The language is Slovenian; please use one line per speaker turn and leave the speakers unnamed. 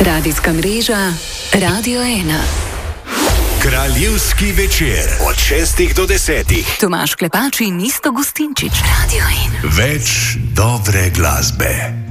Radijska mreža Radio 1.
Kraljevski večer od 6 do 10.
Tomaž Klepač in Isto Gustinčič. Radio 1.
Več dobre glasbe.